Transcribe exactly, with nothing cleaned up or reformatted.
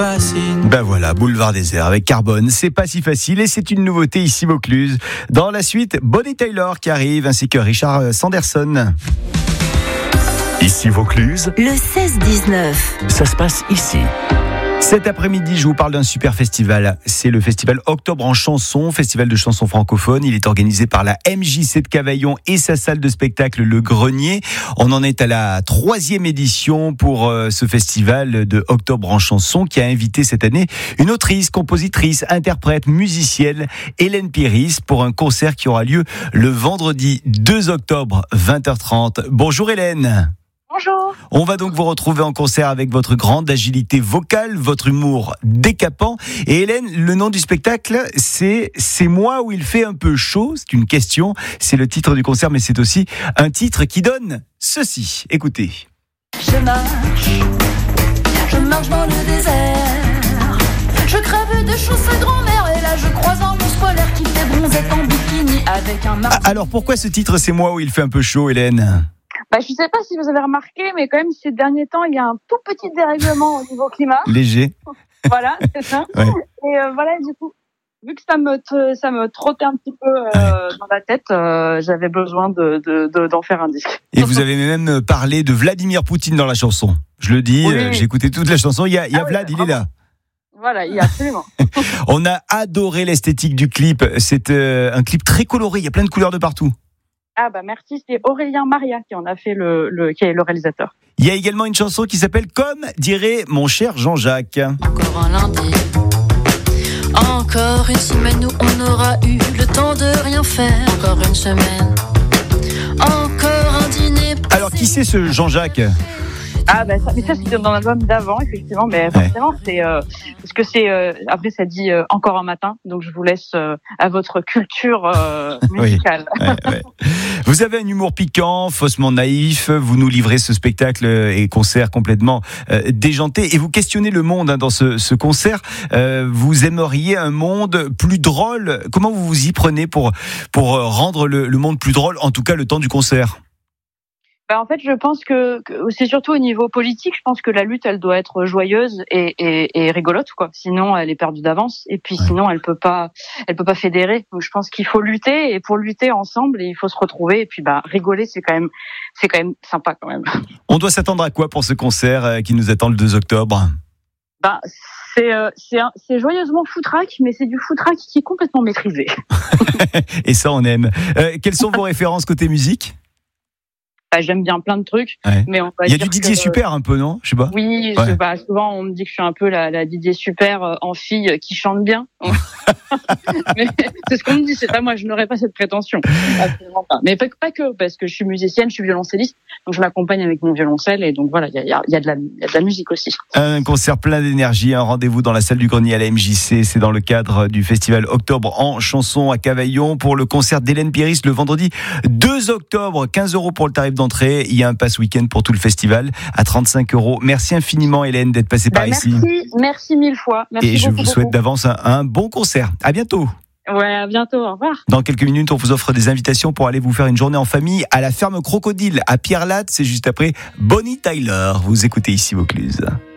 Ben voilà, Boulevard Désert avec Carbone, c'est pas si facile et c'est une nouveauté ici Vaucluse. Dans la suite, Bonnie Tyler qui arrive ainsi que Richard Sanderson. Ici Vaucluse, le seize dix-neuf. Ça se passe ici. Cet après-midi, je vous parle d'un super festival. C'est le festival Octobre en chanson, festival de chansons francophones. Il est organisé par la M J C de Cavaillon et sa salle de spectacle Le Grenier. On en est à la troisième édition pour euh, ce festival de Octobre en chanson qui a invité cette année une autrice, compositrice, interprète, musicienne, Hélène Piris, pour un concert qui aura lieu le vendredi deux octobre, vingt heures trente. Bonjour Hélène. Bonjour. On va donc vous retrouver en concert avec votre grande agilité vocale, votre humour décapant. Et Hélène, le nom du spectacle, c'est « C'est moi où il fait un peu chaud ». C'est une question, c'est le titre du concert, mais c'est aussi un titre qui donne ceci. Écoutez. Je marche, je marche dans le désert. Je crève de chaud sa grand-mère et là je croise un ours polaire qui fait bronzette en bikini avec un marteau. Alors pourquoi ce titre « C'est moi où il fait un peu chaud », Hélène ? Bah, je ne sais pas si vous avez remarqué, mais quand même, ces derniers temps, il y a un tout petit dérèglement au niveau climat. Léger. Voilà, c'est ça. Ouais. Et euh, voilà, du coup, vu que ça me, t- ça me trottait un petit peu euh, ouais. dans la tête, euh, j'avais besoin de, de, de, d'en faire un disque. Et vous avez même parlé de Vladimir Poutine dans la chanson. Je le dis, oui. euh, j'ai écouté toute la chanson. Il y a, il y a ah Vlad, oui, il est là. Voilà, il y a absolument. On a adoré l'esthétique du clip. C'est euh, un clip très coloré. Il y a plein de couleurs de partout. Ah bah merci, c'est Aurélien Maria qui en a fait le, le qui est le réalisateur. Il y a également une chanson qui s'appelle Comme dirait mon cher Jean-Jacques. Encore un lundi, encore une semaine où on aura eu le temps de rien faire. Encore une semaine, encore un dîner. Alors qui c'est ce Jean-Jacques ? Ah bah ça, mais ça c'était dans l'album d'avant effectivement, mais forcément ouais. c'est euh, parce que c'est euh, après ça dit euh, encore un matin, donc je vous laisse euh, à votre culture euh, musicale. Oui. Ouais, ouais. Vous avez un humour piquant, faussement naïf, vous nous livrez ce spectacle et concert complètement euh, déjanté et vous questionnez le monde hein, dans ce, ce concert. Euh, vous aimeriez un monde plus drôle. Comment vous vous y prenez pour pour rendre le, le monde plus drôle, en tout cas le temps du concert? Bah en fait, je pense que, que c'est surtout au niveau politique. Je pense que la lutte, elle doit être joyeuse et, et, et rigolote, quoi. Sinon, elle est perdue d'avance. Et puis, ouais. sinon, elle peut pas, elle peut pas fédérer. Donc, je pense qu'il faut lutter. Et pour lutter ensemble, il faut se retrouver. Et puis, bah, rigoler, c'est quand même, c'est quand même sympa, quand même. On doit s'attendre à quoi pour ce concert qui nous attend le deux octobre? Bah, c'est, euh, c'est, un, c'est joyeusement foutraque, mais c'est du foutraque qui est complètement maîtrisé. Et ça, on aime. Euh, quelles sont vos références côté musique? Bah, j'aime bien plein de trucs, ouais. mais on va il y a dire du Didier que, Super un peu, non? Je sais pas. Oui, ouais. je sais pas. Souvent on me dit que je suis un peu la, la Didier Super euh, en fille qui chante bien. Mais c'est ce qu'on me dit. C'est pas moi. Je n'aurais pas cette prétention. Absolument pas. Mais pas, pas que parce que je suis musicienne, je suis violoncelliste, donc je m'accompagne avec mon violoncelle et donc voilà, il y a, y, a, y a de la, il y a de la musique aussi. Un concert plein d'énergie, un rendez-vous dans la salle du Grenier à la M J C. C'est dans le cadre du festival Octobre en chanson à Cavaillon pour le concert d'Hélène Piris le vendredi deux octobre. quinze euros pour le tarif d'entrée. Il y a un pass week-end pour tout le festival à trente-cinq euros. Merci infiniment Hélène d'être passée bah, par merci, ici. Merci mille fois. Merci et je beaucoup, vous souhaite beaucoup. d'avance un, un bon concert. À bientôt. Ouais, à bientôt. Au revoir. Dans quelques minutes, on vous offre des invitations pour aller vous faire une journée en famille à la ferme Crocodile à Pierre-Latte. C'est juste après Bonnie Tyler. Vous écoutez ici Vaucluse.